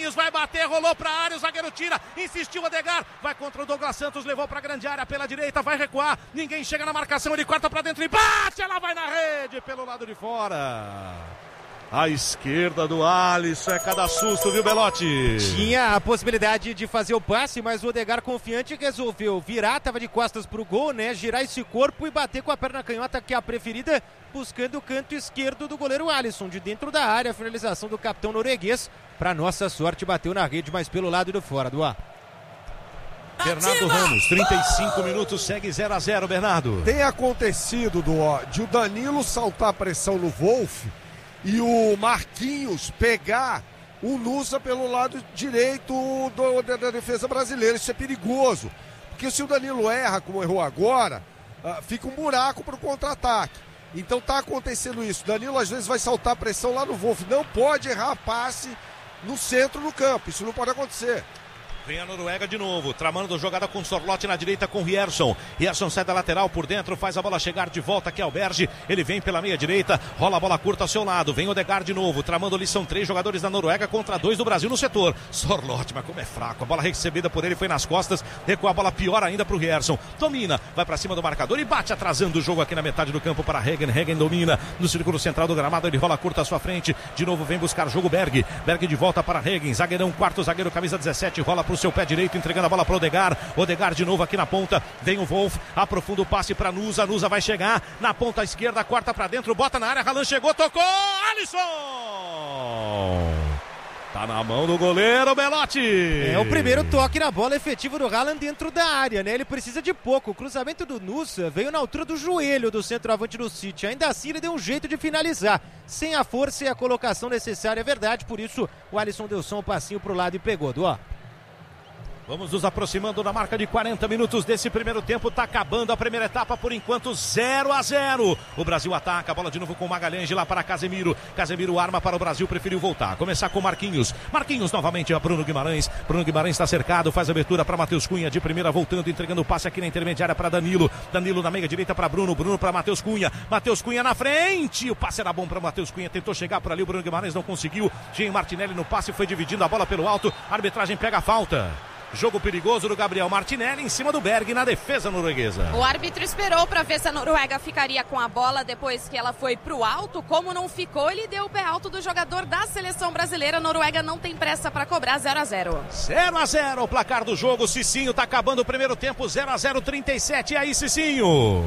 Marquinhos vai bater, rolou pra área, o zagueiro tira, insistiu o Odegaard, vai contra o Douglas Santos, levou pra grande área pela direita, vai recuar, ninguém chega na marcação, ele corta pra dentro e bate, ela vai na rede pelo lado de fora. A esquerda do Alisson é cada susto, viu, Belotti? Tinha a possibilidade de fazer o passe, mas o Odegaard confiante resolveu virar, tava de costas pro gol, né? Girar esse corpo e bater com a perna canhota, que é a preferida, buscando o canto esquerdo do goleiro Alisson, de dentro da área, a finalização do capitão norueguês. Pra nossa sorte, bateu na rede, mas pelo lado de fora, do ar. Bernardo Ramos, 35 minutos, segue 0-0, Bernardo. Tem acontecido, de o Danilo saltar a pressão no Wolf e o Marquinhos pegar o Nusa pelo lado direito da defesa brasileira. Isso é perigoso, porque se o Danilo erra, como errou agora, fica um buraco para o contra-ataque. Então tá acontecendo isso. Danilo às vezes vai saltar a pressão lá no Wolf, não pode errar passe no centro do campo, isso não pode acontecer. Vem a Noruega de novo, tramando a jogada com Sorloth na direita com Rierson. Rierson sai da lateral por dentro, faz a bola chegar de volta aqui ao Berge. Ele vem pela meia direita, rola a bola curta ao seu lado. Vem Odegaard de novo, tramando ali, são 3 jogadores da Noruega contra 2 do Brasil no setor. Sorloth, mas como é fraco, a bola recebida por ele foi nas costas, recua a bola pior ainda pro Rierson. Domina, vai pra cima do marcador e bate atrasando o jogo aqui na metade do campo para Hagen. Hagen domina no círculo central do gramado, ele rola curta à sua frente. De novo vem buscar jogo Berg. Berg de volta para Hagen, zagueirão, quarto zagueiro, camisa 17, rola pro seu pé direito, entregando a bola para Odegaard. Odegaard de novo aqui na ponta, vem o Wolf, aprofunda o passe para Nusa. Nusa vai chegar na ponta esquerda, corta para dentro, bota na área, Haaland chegou, tocou, Alisson! Tá na mão do goleiro, Belotti. É o primeiro toque na bola efetivo do Haaland dentro da área, né? Ele precisa de pouco. O cruzamento do Nusa veio na altura do joelho do centroavante do City. Ainda assim, ele deu um jeito de finalizar. Sem a força e a colocação necessária, é verdade. Por isso, o Alisson deu só um passinho pro lado e pegou, Duó. Vamos nos aproximando da marca de 40 minutos desse primeiro tempo. Tá acabando a primeira etapa, por enquanto 0-0. O Brasil ataca, a bola de novo com Magalhães, de lá para Casemiro. Casemiro arma para o Brasil, preferiu voltar. Começar com Marquinhos. Marquinhos novamente a Bruno Guimarães. Bruno Guimarães está cercado, faz abertura para Matheus Cunha. De primeira voltando, entregando o passe aqui na intermediária para Danilo. Danilo na meia direita para Bruno. Bruno para Matheus Cunha. Matheus Cunha na frente. O passe era bom para Matheus Cunha. Tentou chegar por ali, o Bruno Guimarães não conseguiu. Jean Martinelli no passe, foi dividindo a bola pelo alto. A arbitragem pega a falta. Jogo perigoso do Gabriel Martinelli em cima do Berg na defesa norueguesa. O árbitro esperou para ver se a Noruega ficaria com a bola depois que ela foi pro alto. Como não ficou, ele deu o pé alto do jogador da seleção brasileira. A Noruega não tem pressa para cobrar. 0-0. 0-0 o placar do jogo. Cicinho tá acabando o primeiro tempo. 0-0, 37. E aí, Cicinho?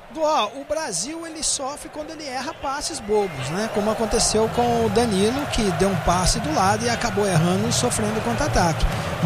O Brasil ele sofre quando ele erra passes bobos, né? Como aconteceu com o Danilo, que deu um passe do lado e acabou errando e sofrendo contra-ataque.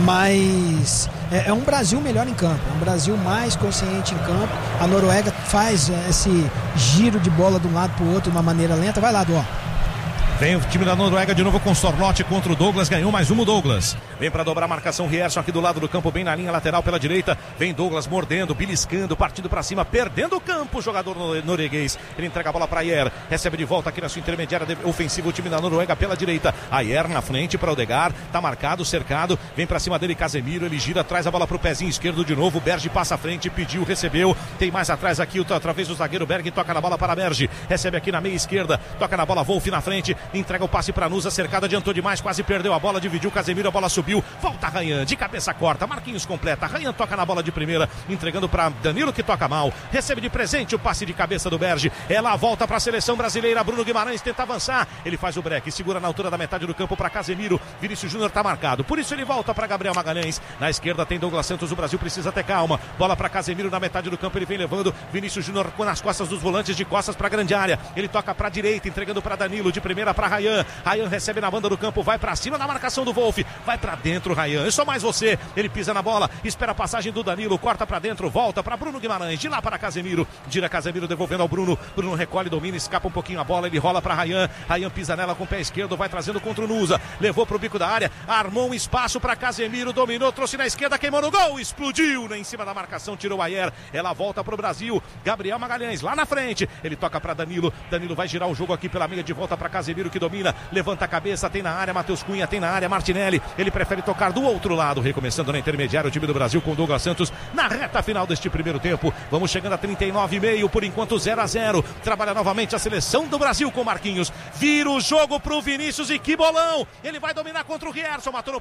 Mas é um Brasil melhor em campo, é um Brasil mais consciente em campo. A Noruega faz esse giro de bola de um lado para o outro de uma maneira lenta. Vai lá, Duó. Vem o time da Noruega de novo com Sorloth contra o Douglas, ganhou mais um o Douglas. Vem para dobrar a marcação Rierson aqui do lado do campo, bem na linha lateral pela direita. Vem Douglas mordendo, beliscando, partindo para cima, perdendo o campo o jogador norueguês. Ele entrega a bola para Ayer, recebe de volta aqui na sua intermediária ofensiva o time da Noruega pela direita. Ayer na frente para Odegaard, tá marcado, cercado, vem para cima dele Casemiro, ele gira, traz a bola pro pezinho esquerdo de novo. Berge passa à frente, pediu, recebeu. Tem mais atrás aqui, através do zagueiro Berg, toca na bola para Berge, recebe aqui na meia esquerda, toca na bola Wolf na frente. Entrega o passe para Nusa, cercado, adiantou demais, quase perdeu a bola, dividiu Casemiro, a bola subiu, volta Ryan, de cabeça corta, Marquinhos completa, Ryan toca na bola de primeira, entregando para Danilo que toca mal, recebe de presente o passe de cabeça do Berge, ela volta para a seleção brasileira, Bruno Guimarães tenta avançar, ele faz o break, segura na altura da metade do campo para Casemiro, Vinícius Júnior está marcado, por isso ele volta para Gabriel Magalhães, na esquerda tem Douglas Santos, o Brasil precisa ter calma, bola para Casemiro na metade do campo, ele vem levando, Vinícius Júnior nas costas dos volantes, de costas para a grande área, ele toca para a direita, entregando para Danilo, de primeira para Ryan. Ryan recebe na banda do campo, vai pra cima na marcação do Wolf, vai pra dentro Ryan, é só mais você, ele pisa na bola, espera a passagem do Danilo, corta pra dentro, volta pra Bruno Guimarães, de lá para Casemiro, gira Casemiro devolvendo ao Bruno, Bruno recolhe, domina, escapa um pouquinho a bola, ele rola pra Ryan, Ryan pisa nela com o pé esquerdo, vai trazendo contra o Nusa, levou pro bico da área, armou um espaço pra Casemiro, dominou, trouxe na esquerda, queimou no gol, explodiu, em cima da marcação, tirou a Ayer, ela volta pro Brasil, Gabriel Magalhães lá na frente, ele toca pra Danilo, Danilo vai girar o jogo aqui pela meia de volta pra Casemiro que domina, levanta a cabeça, tem na área Matheus Cunha, tem na área Martinelli, ele prefere tocar do outro lado, recomeçando na intermediária o time do Brasil com Douglas Santos na reta final deste primeiro tempo, vamos chegando a 39,5, por enquanto 0-0, trabalha novamente a seleção do Brasil com Marquinhos, vira o jogo pro Vinícius e que bolão, ele vai dominar contra o Rierson, matou no